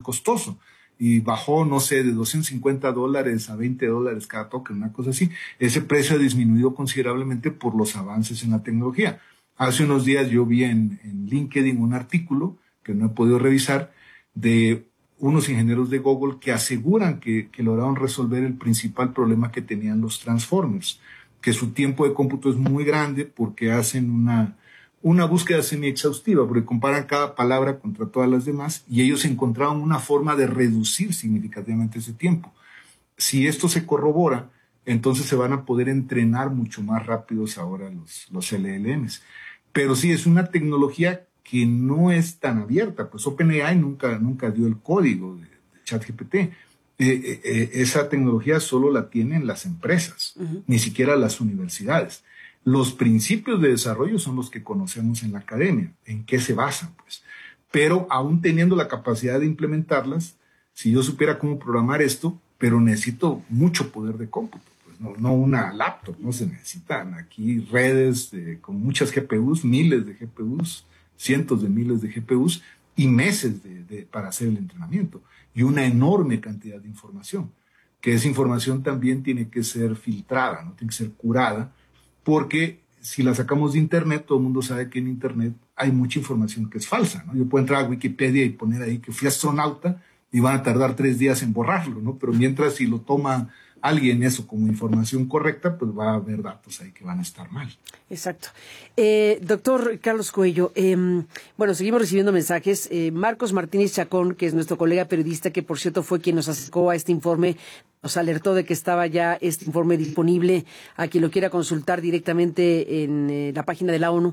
costoso. Y bajó, no sé, de $250 a $20 cada token, una cosa así. Ese precio ha disminuido considerablemente por los avances en la tecnología. Hace unos días yo vi en LinkedIn un artículo que no he podido revisar de unos ingenieros de Google que aseguran que lograron resolver el principal problema que tenían los transformers, que su tiempo de cómputo es muy grande porque hacen una búsqueda semi-exhaustiva, porque comparan cada palabra contra todas las demás y ellos encontraron una forma de reducir significativamente ese tiempo. Si esto se corrobora, entonces se van a poder entrenar mucho más rápidos ahora los LLMs. Pero sí, es una tecnología que no es tan abierta, pues OpenAI nunca dio el código de ChatGPT. Esa tecnología solo la tienen las empresas, ni siquiera las universidades. Los principios de desarrollo son los que conocemos en la academia, en qué se basan, pues. Pero aún teniendo la capacidad de implementarlas, si yo supiera cómo programar esto, pero necesito mucho poder de cómputo, pues no una laptop, no se necesitan aquí redes con muchas GPUs, miles de GPUs, cientos de miles de GPUs y meses para hacer el entrenamiento y una enorme cantidad de información, que esa información también tiene que ser filtrada, ¿no? Tiene que ser curada, porque si la sacamos de Internet, todo el mundo sabe que en Internet hay mucha información que es falsa, ¿no? Yo puedo entrar a Wikipedia y poner ahí que fui astronauta y van a tardar 3 días en borrarlo, ¿no? Pero mientras si lo toma alguien eso como información correcta, pues va a haber datos ahí que van a estar mal. Exacto. Doctor Carlos Coello, bueno, seguimos recibiendo mensajes. Marcos Martínez Chacón, que es nuestro colega periodista, que por cierto fue quien nos acercó a este informe, nos alertó de que estaba ya este informe disponible a quien lo quiera consultar directamente en la página de la ONU.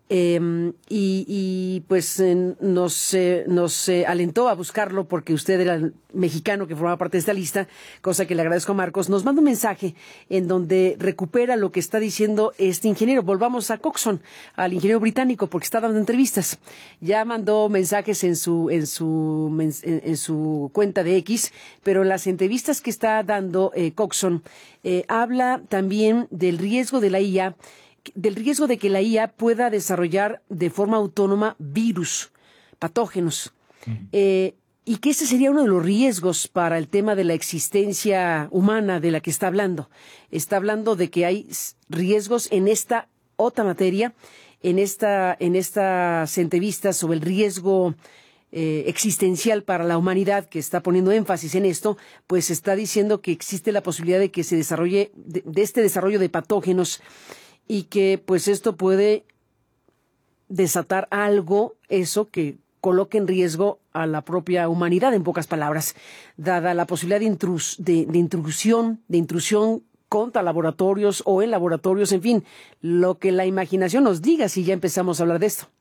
Pues nos alentó a buscarlo porque usted era el mexicano que formaba parte de esta lista, cosa que le agradezco a Marcos. Nos manda un mensaje en donde recupera lo que está diciendo este ingeniero. Volvamos a Coxon, al ingeniero británico, porque está dando entrevistas. Ya mandó mensajes en su cuenta de X, pero en las entrevistas que está dando Coxon habla también del riesgo de la IA, del riesgo de que la IA pueda desarrollar de forma autónoma virus, patógenos, y que ese sería uno de los riesgos para el tema de la existencia humana de la que está hablando. Está hablando de que hay riesgos en esta otra materia, en estas entrevistas sobre el riesgo existencial para la humanidad, que está poniendo énfasis en esto, pues está diciendo que existe la posibilidad de que se desarrolle, de este desarrollo de patógenos, y que pues esto puede desatar algo, eso que coloque en riesgo a la propia humanidad, en pocas palabras, dada la posibilidad de intrusión contra laboratorios o en laboratorios, en fin, lo que la imaginación nos diga si ya empezamos a hablar de esto.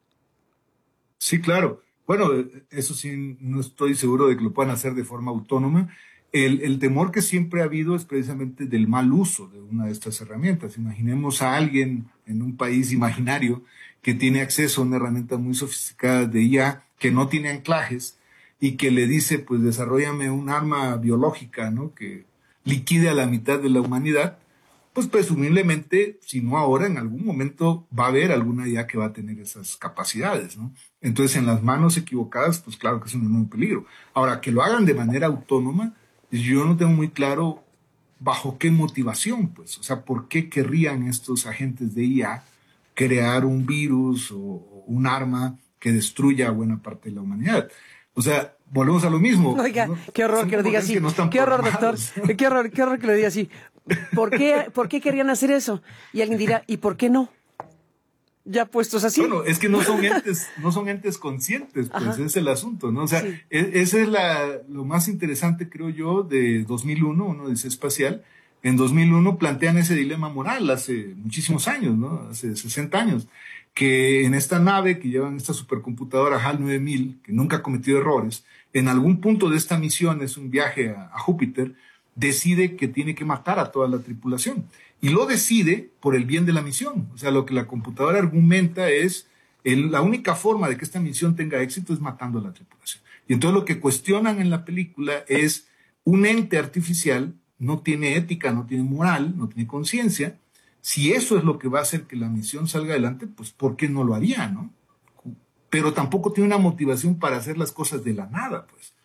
Sí, claro. Bueno, eso sí, no estoy seguro de que lo puedan hacer de forma autónoma. El temor que siempre ha habido es precisamente del mal uso de una de estas herramientas. Imaginemos a alguien en un país imaginario que tiene acceso a una herramienta muy sofisticada de IA, que no tiene anclajes y que le dice, pues desarróllame un arma biológica, ¿no?, que liquide a la mitad de la humanidad. Pues presumiblemente, si no ahora, en algún momento va a haber alguna IA que va a tener esas capacidades, ¿no? Entonces, en las manos equivocadas, pues claro que es un enorme peligro. Ahora, que lo hagan de manera autónoma, yo no tengo muy claro bajo qué motivación, pues. O sea, ¿por qué querrían estos agentes de IA crear un virus o un arma que destruya a buena parte de la humanidad? O sea, volvemos a lo mismo. Oiga, ¿no? Qué horror que lo diga así. Qué horror, doctor. Qué horror que lo diga así. ¿Por qué querían hacer eso? Y alguien dirá, ¿y por qué no? Ya puestos así. Bueno, es que no son entes conscientes, pues. Ajá. Ese es el asunto, ¿no? O sea, sí. Ese es lo más interesante, creo yo, de 2001, una odisea espacial. En 2001 plantean ese dilema moral hace muchísimos años, ¿no? Hace 60 años, que en esta nave que llevan esta supercomputadora HAL 9000, que nunca ha cometido errores, en algún punto de esta misión, es un viaje a Júpiter, decide que tiene que matar a toda la tripulación. Y lo decide por el bien de la misión. O sea, lo que la computadora argumenta es la única forma de que esta misión tenga éxito es matando a la tripulación. Y entonces lo que cuestionan en la película es un ente artificial, no tiene ética, no tiene moral, no tiene conciencia. Si eso es lo que va a hacer que la misión salga adelante, pues ¿por qué no lo haría, no? Pero tampoco tiene una motivación para hacer las cosas de la nada, pues.